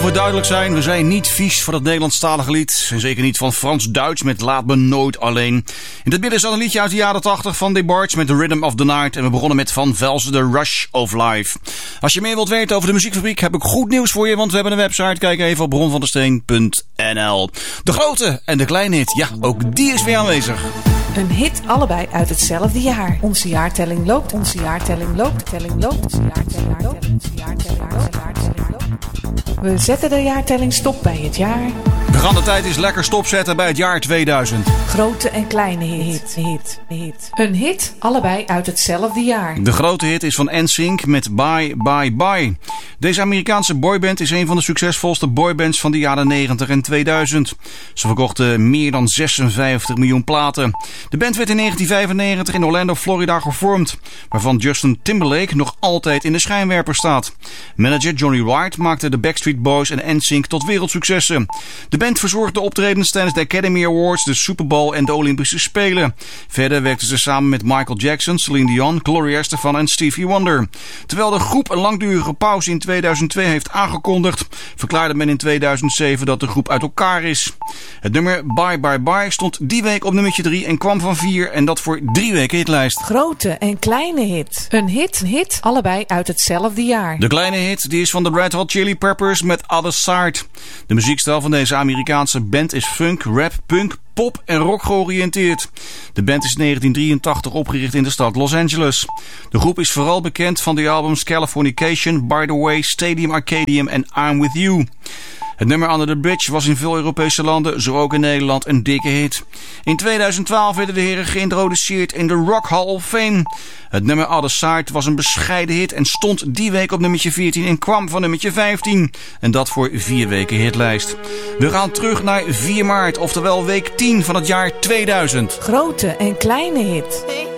We duidelijk zijn, we zijn niet vies van het Nederlandstalige lied. En zeker niet van Frans-Duits met Laat me nooit alleen. In het midden is al een liedje uit de jaren 80 van DeBarge met The Rhythm of the Night. En we begonnen met Van Velzen, The Rush of Life. Als je meer wilt weten over de muziekfabriek heb ik goed nieuws voor je. Want we hebben een website. Kijk even op bronvandesteen.nl. De grote en de kleine hit, ja, ook die is weer aanwezig. Een hit, allebei uit hetzelfde jaar. Onze jaartelling loopt, onze jaartelling loopt, telling loopt, onze jaartelling loopt, onze jaartelling loopt, jaartelling loopt. We zetten de jaartelling stop bij het jaar. We gaan de tijd eens lekker stopzetten bij het jaar 2000. Grote en kleine hit. Een hit, allebei uit hetzelfde jaar. De grote hit is van NSYNC met Bye Bye Bye. Deze Amerikaanse boyband is een van de succesvolste boybands van de jaren 90 en 2000. Ze verkochten meer dan 56 miljoen platen. De band werd in 1995 in Orlando, Florida gevormd, waarvan Justin Timberlake nog altijd in de schijnwerper staat. Manager Johnny Wright maakte de Backstreet Boys en NSYNC tot wereldsuccessen. De band verzorgde optredens tijdens de Academy Awards, de Super Bowl en de Olympische Spelen. Verder werkten ze samen met Michael Jackson, Celine Dion, Gloria Estefan en Stevie Wonder. Terwijl de groep een langdurige pauze in 2002 heeft aangekondigd, verklaarde men in 2007 dat de groep uit elkaar is. Het nummer Bye Bye Bye stond die week op nummertje 3 en kwam van 4 en dat voor 3 weken hitlijst. Grote en kleine hit. Een hit, allebei uit hetzelfde jaar. De kleine hit die is van de Red Hot Chili Peppers met Other Side. De muziekstijl van deze Amerikaanse band is funk, rap, punk, pop en rock georiënteerd. De band is in 1983 opgericht in de stad Los Angeles. De groep is vooral bekend van de albums Californication, By the Way, Stadium Arcadium en I'm With You. Het nummer Under the Bridge was in veel Europese landen, zo ook in Nederland, een dikke hit. In 2012 werden de heren geïntroduceerd in de Rock Hall of Fame. Het nummer Other Side was een bescheiden hit en stond die week op nummertje 14 en kwam van nummertje 15. En dat voor 4 weken hitlijst. We gaan terug naar 4 maart, oftewel week 10 van het jaar 2000. Grote en kleine hit.